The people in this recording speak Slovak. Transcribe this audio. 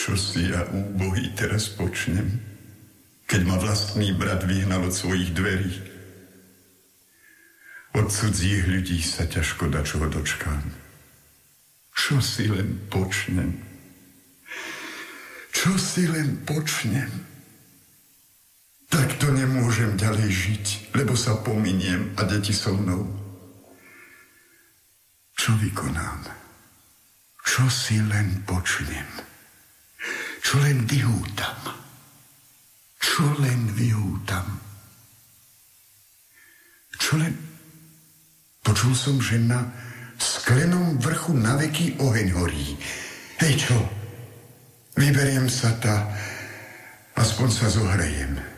Čo si ja úbohý teraz počnem, keď ma vlastný brat vyhnal od svojich dverí? Od cudzích ľudí sa ťažko dačoho dočkám. Čo si len počnem? Čo si len počnem? Takto nemôžem ďalej žiť, lebo sa pominiem a deti so mnou. Čo vykonám? Čo si len počnem? Čo len vyhútam? Čo len vyhútam? Čo len... Počul som, že na sklenom vrchu na veky oheň horí. Hej, čo? Vyberiem sa aspoň sa zohrejem.